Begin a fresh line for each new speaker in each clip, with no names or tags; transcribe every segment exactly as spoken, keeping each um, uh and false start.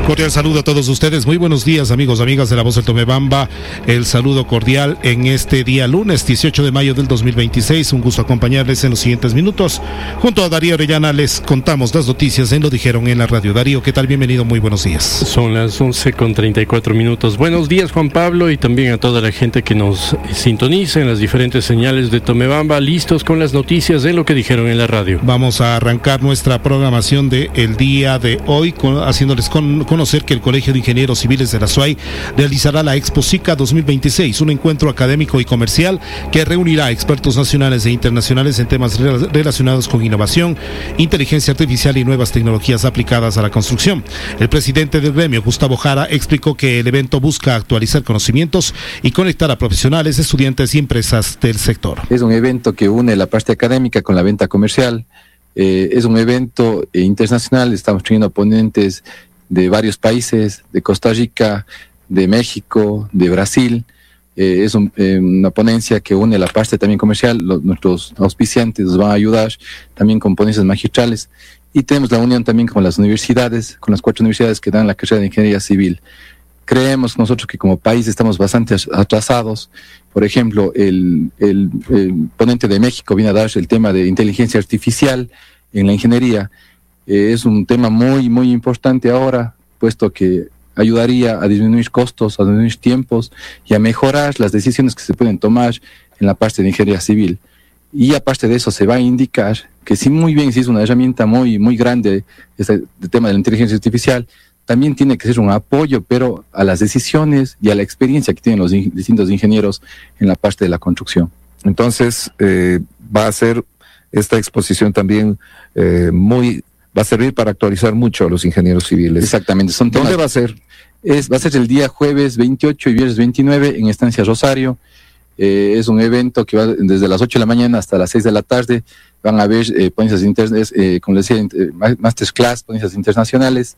Cordial saludo a todos ustedes. Muy buenos días, amigos, amigas de La Voz del Tomebamba. El saludo cordial en este día lunes dieciocho de mayo del dos mil veintiséis. Un gusto acompañarles en los siguientes minutos. Junto a Darío Orellana les contamos las noticias en Lo Dijeron en la Radio. Darío, ¿qué tal? Bienvenido, muy buenos días.
Son las once con treinta y cuatro minutos. Buenos días, Juan Pablo, y también a toda la gente que nos sintoniza en las diferentes señales de Tomebamba, listos con las noticias de Lo que Dijeron en la Radio.
Vamos a arrancar nuestra programación de el día de hoy con, haciéndoles con, conocer que el Colegio de Ingenieros Civiles de la S U A Y realizará la Expo SICA dos mil veintiséis, un encuentro académico y comercial que reunirá expertos nacionales e internacionales en temas re- relacionados con innovación, inteligencia artificial y nuevas tecnologías aplicadas a la construcción. El presidente del gremio, Gustavo Jara, explicó que el evento busca actualizar conocimientos y conectar a profesionales, estudiantes y empresas del sector.
Es un evento que une la parte académica con la venta comercial. Eh, es un evento eh, internacional. Estamos teniendo ponentes de varios países, de Costa Rica, de México, de Brasil. Eh, es un, eh, una ponencia que une la parte también comercial. Los, nuestros auspiciantes nos van a ayudar también con ponencias magistrales. Y tenemos la unión también con las universidades, con las cuatro universidades que dan la carrera de Ingeniería Civil. Creemos nosotros que como país estamos bastante atrasados. Por ejemplo, el, el, el ponente de México viene a dar el tema de inteligencia artificial en la ingeniería. Eh, es un tema muy, muy importante ahora, puesto que ayudaría a disminuir costos, a disminuir tiempos y a mejorar las decisiones que se pueden tomar en la parte de ingeniería civil. Y aparte de eso, se va a indicar que si muy bien si es una herramienta muy, muy grande, este tema de la inteligencia artificial, también tiene que ser un apoyo, pero a las decisiones y a la experiencia que tienen los in- distintos ingenieros en la parte de la construcción.
Entonces, eh, va a ser esta exposición también eh, muy... va a servir para actualizar mucho a los ingenieros civiles.
Exactamente. Son temas,
¿Dónde va a ser?
Es, va a ser el día jueves veintiocho y viernes veintinueve en Estancia Rosario. Eh, es un evento que va desde las ocho de la mañana hasta las seis de la tarde. Van a haber eh, ponencias internas, eh, como les decía, eh, masterclass, ponencias internacionales.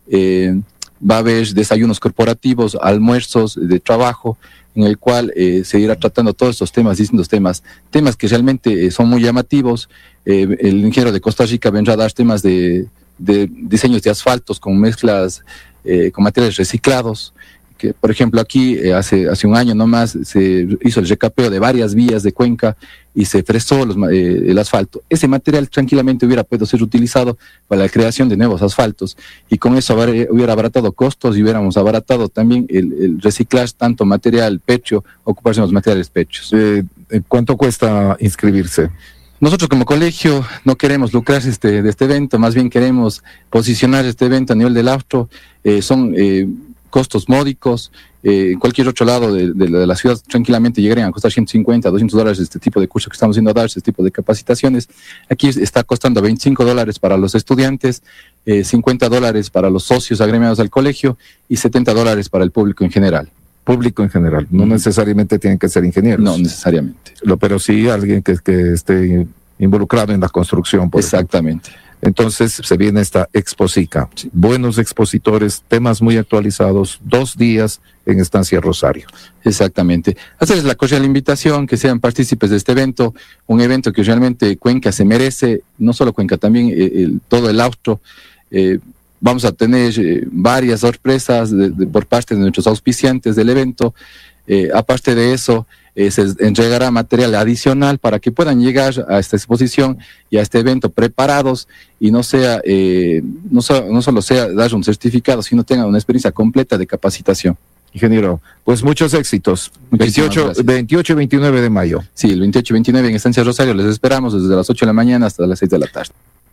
Eh, va a haber desayunos corporativos, almuerzos de trabajo, en el cual eh, se irá tratando todos estos temas, distintos temas, temas que realmente eh, son muy llamativos. Eh, el ingeniero de Costa Rica vendrá a dar temas de, de diseños de asfaltos con mezclas, eh, con materiales reciclados. Que, por ejemplo, aquí eh, hace, hace un año nomás se hizo el recapeo de varias vías de Cuenca y se fresó los, eh, el asfalto. Ese material tranquilamente hubiera podido ser utilizado para la creación de nuevos asfaltos y con eso haber, hubiera abaratado costos y hubiéramos abaratado también el, el reciclar tanto material pecho, ocuparse de los materiales pechos.
Eh, ¿Cuánto cuesta inscribirse?
Nosotros como colegio no queremos lucrar este, de este evento, más bien queremos posicionar este evento a nivel del austro. Eh, son... Eh, costos módicos, eh, en cualquier otro lado de, de, de la ciudad tranquilamente llegarían a costar ciento cincuenta, doscientos dólares este tipo de curso que estamos haciendo a dar, este tipo de capacitaciones. Aquí está costando veinticinco dólares para los estudiantes, eh, cincuenta dólares para los socios agremiados al colegio y setenta dólares para el público en general.
Público en general, no mm. necesariamente tienen que ser ingenieros.
No necesariamente.
Lo, pero sí alguien que, que esté involucrado en la construcción. Por
Exactamente.
Ejemplo. Entonces se viene esta Expo SICA. Sí. Buenos expositores, temas muy actualizados, dos días en Estancia Rosario.
Exactamente. Hacerles la cordial invitación, que sean partícipes de este evento, un evento que realmente Cuenca se merece, no solo Cuenca, también eh, el, todo el austro. Eh, vamos a tener eh, varias sorpresas de, de, por parte de nuestros auspiciantes del evento. Eh, aparte de eso, Eh, se entregará material adicional para que puedan llegar a esta exposición y a este evento preparados y no sea eh, no, so, no solo sea dar un certificado, sino tengan una experiencia completa de capacitación.
Ingeniero, pues muchos éxitos. veintiocho, veintiocho y veintinueve de mayo.
Sí, el veintiocho y veintinueve en Estancia Rosario les esperamos desde las ocho de la mañana hasta las seis de la tarde.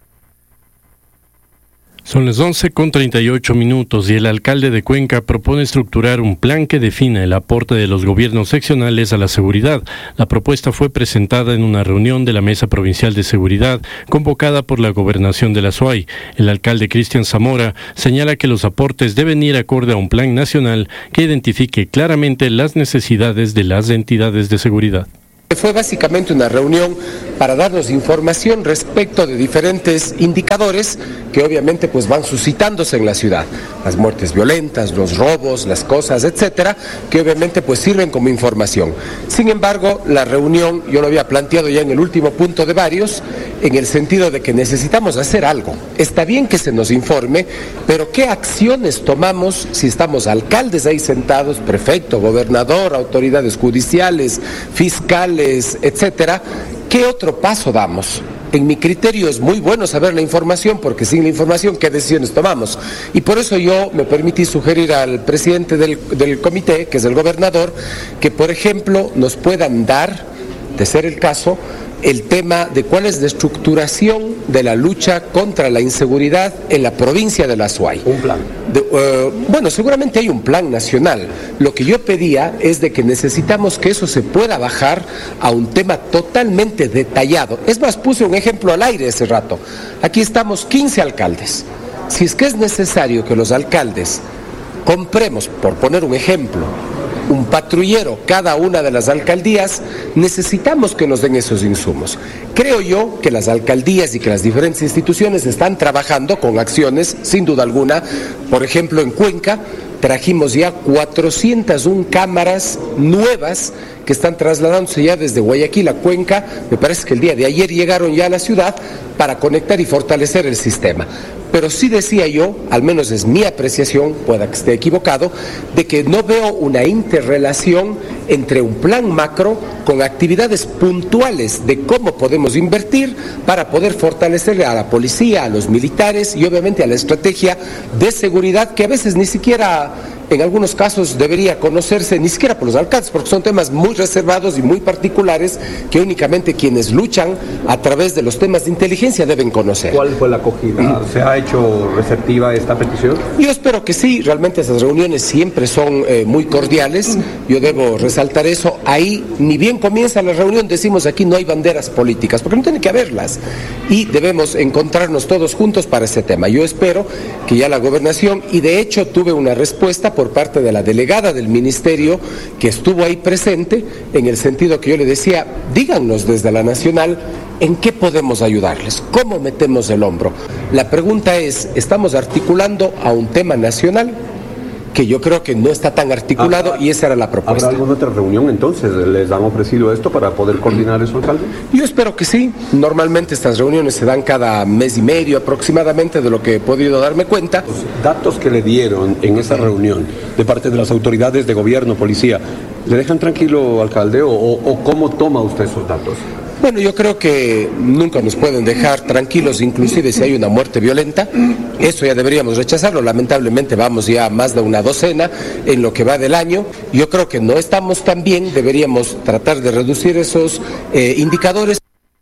Son las once con treinta y ocho minutos y el alcalde de Cuenca propone estructurar un plan que defina el aporte de los gobiernos seccionales a la seguridad. La propuesta fue presentada en una reunión de la Mesa Provincial de Seguridad convocada por la Gobernación de la S U A Y. El alcalde Cristian Zamora señala que los aportes deben ir acorde a un plan nacional que identifique claramente las necesidades de las entidades de seguridad.
Fue básicamente una reunión para darnos información respecto de diferentes indicadores que obviamente pues van suscitándose en la ciudad, las muertes violentas, los robos, las cosas, etcétera, que obviamente pues sirven como información. Sin embargo, la reunión yo lo había planteado ya en el último punto de varios, en el sentido de que necesitamos hacer algo. Está bien que se nos informe, pero ¿qué acciones tomamos si estamos alcaldes ahí sentados, prefecto, gobernador, autoridades judiciales, fiscales, etcétera? ¿Qué otro paso damos? En mi criterio es muy bueno saber la información, porque sin la información, ¿qué decisiones tomamos? Y por eso yo me permití sugerir al presidente del, del comité, que es el gobernador, que por ejemplo nos puedan dar, de ser el caso, el tema de cuál es la estructuración de la lucha contra la inseguridad en la provincia de La Suay.
Un plan.
De, uh, bueno, seguramente hay un plan nacional. Lo que yo pedía es de que necesitamos que eso se pueda bajar a un tema totalmente detallado. Es más, puse un ejemplo al aire ese rato. Aquí estamos quince alcaldes. Si es que es necesario que los alcaldes compremos, por poner un ejemplo, un patrullero cada una de las alcaldías, necesitamos que nos den esos insumos. Creo yo que las alcaldías y que las diferentes instituciones están trabajando con acciones, sin duda alguna. Por ejemplo, en Cuenca trajimos ya cuatrocientas una cámaras nuevas que están trasladándose ya desde Guayaquil a Cuenca. Me parece que el día de ayer llegaron ya a la ciudad para conectar y fortalecer el sistema. Pero sí decía yo, al menos es mi apreciación, pueda que esté equivocado, de que no veo una interrelación entre un plan macro con actividades puntuales de cómo podemos invertir para poder fortalecerle a la policía, a los militares y obviamente a la estrategia de seguridad, que a veces ni siquiera, en algunos casos, debería conocerse ni siquiera por los alcaldes, porque son temas muy reservados y muy particulares que únicamente quienes luchan a través de los temas de inteligencia deben conocer.
¿Cuál fue la acogida? ¿Se ha hecho receptiva esta petición?
Yo espero que sí. Realmente esas reuniones siempre son eh, muy cordiales. Yo debo resaltar eso. Ahí, ni bien comienza la reunión, decimos aquí no hay banderas políticas, porque no tiene que haberlas. Y debemos encontrarnos todos juntos para ese tema. Yo espero que ya la gobernación, y de hecho tuve una respuesta por parte de la delegada del ministerio que estuvo ahí presente, en el sentido que yo le decía, díganos desde la nacional en qué podemos ayudarles, cómo metemos el hombro. La pregunta es, ¿estamos articulando a un tema nacional? Que yo creo que no está tan articulado, y esa era la propuesta.
¿Habrá alguna otra reunión entonces? ¿Les han ofrecido esto para poder coordinar eso, alcalde?
Yo espero que sí. Normalmente estas reuniones se dan cada mes y medio aproximadamente, de lo que he podido darme cuenta.
Los datos que le dieron en esa reunión de parte de las autoridades de gobierno, policía, ¿le dejan tranquilo, alcalde, o, o cómo toma usted esos datos?
Bueno, yo creo que nunca nos pueden dejar tranquilos, inclusive si hay una muerte violenta. Eso ya deberíamos rechazarlo. Lamentablemente vamos ya a más de una docena en lo que va del año. Yo creo que no estamos tan bien, deberíamos tratar de reducir esos eh, indicadores.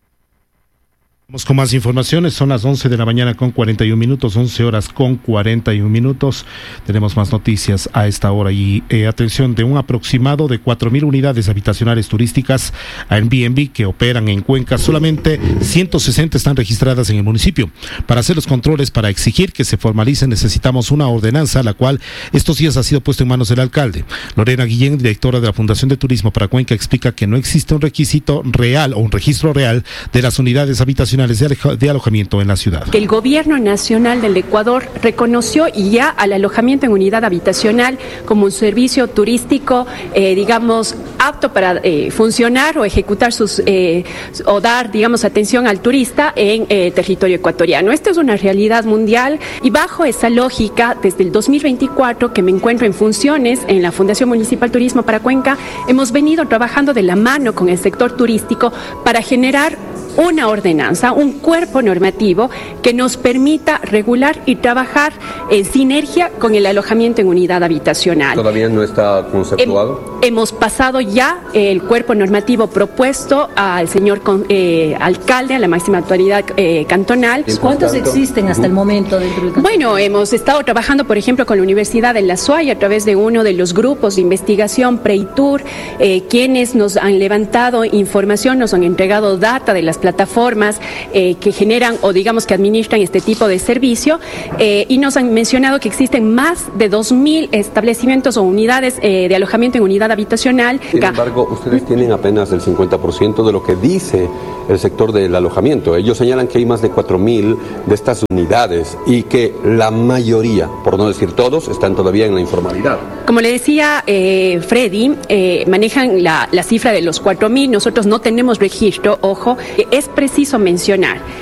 Vamos con más informaciones. Son las once de la mañana con cuarenta y un minutos, once horas con cuarenta y un minutos. Tenemos más noticias a esta hora y eh, atención, de un aproximado de cuatro mil unidades habitacionales turísticas Airbnb que operan en Cuenca, solamente ciento sesenta están registradas en el municipio. Para hacer los controles, para exigir que se formalicen, necesitamos una ordenanza, la cual estos días ha sido puesta en manos del alcalde. Lorena Guillén, directora de la Fundación de Turismo para Cuenca, explica que no existe un requisito real o un registro real de las unidades habitacionales de alojamiento en la ciudad.
Que el gobierno nacional del Ecuador reconoció ya al alojamiento en unidad habitacional como un servicio turístico, eh, digamos, apto para eh, funcionar o ejecutar sus, eh, o dar, digamos, atención al turista en eh, territorio ecuatoriano. Esta es una realidad mundial, y bajo esa lógica, desde el dos mil veinticuatro, que me encuentro en funciones en la Fundación Municipal Turismo para Cuenca, hemos venido trabajando de la mano con el sector turístico para generar una ordenanza, un cuerpo normativo que nos permita regular y trabajar en sinergia con el alojamiento en unidad habitacional.
¿Todavía no está conceptuado?
Hem, hemos pasado ya el cuerpo normativo propuesto al señor eh, alcalde, a la máxima autoridad eh, cantonal.
¿Cuántos existen hasta el momento dentro del cantón?
Bueno, hemos estado trabajando, por ejemplo, con la Universidad de La Suay a través de uno de los grupos de investigación Preitur, eh, quienes nos han levantado información, nos han entregado data de las plataformas eh, que generan o digamos que administran este tipo de servicio eh, y nos han mencionado que existen más de dos mil establecimientos o unidades eh, de alojamiento en unidad habitacional.
Sin embargo, ustedes tienen apenas el cincuenta por ciento de lo que dice el sector del alojamiento. Ellos señalan que hay más de cuatro mil de estas unidades y que la mayoría, por no decir todos, están todavía en la informalidad.
Como le decía eh, Freddy, eh, manejan la, la cifra de los cuatro mil, nosotros no tenemos registro, ojo, es preciso mencionar